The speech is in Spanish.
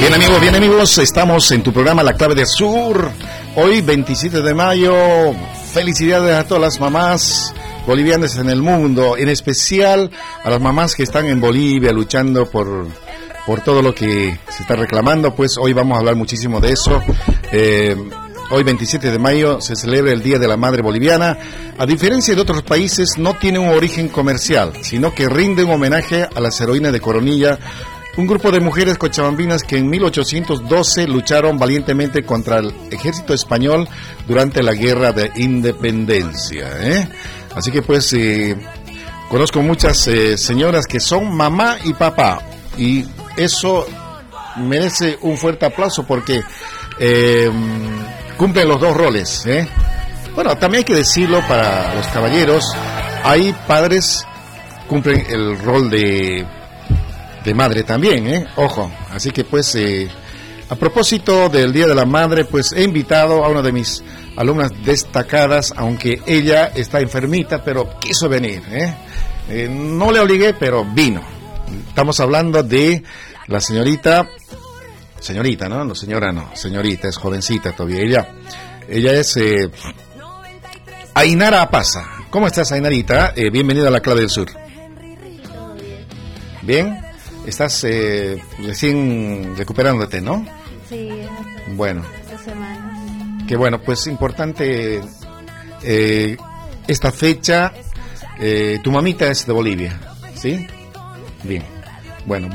Bien amigos, estamos en tu programa La Clave del Sur. Hoy 27 de mayo, felicidades a todas las mamás bolivianas en el mundo, en especial a las mamás que están en Bolivia luchando por todo lo que se está reclamando. Pues hoy vamos a hablar muchísimo de eso. Hoy 27 de mayo se celebra el Día de la Madre Boliviana. A diferencia de otros países, no tiene un origen comercial, sino que rinde un homenaje a las heroínas de Coronilla, un grupo de mujeres cochabambinas que en 1812 lucharon valientemente contra el ejército español durante la Guerra de Independencia, Así que pues conozco muchas señoras que son mamá y papá, y eso merece un fuerte aplauso porque cumplen los dos roles, Bueno, también hay que decirlo para los caballeros, hay padres cumplen el rol de madre también, ojo. Así que pues a propósito del Día de la Madre, pues he invitado a una de mis alumnas destacadas, aunque ella está enfermita, pero quiso venir, no le obligué, pero vino. Estamos hablando de la señorita, ¿no? No, señora no, señorita, es jovencita todavía. Ella es Ainara Apaza. ¿Cómo estás, Ainarita? Bienvenida a La Clave del Sur. ¿Bien? Estás recién recuperándote, ¿no? Sí. Bueno. 2 semanas. Qué bueno, pues importante esta fecha. Tu mamita es de Bolivia, ¿sí? Bien. Bueno.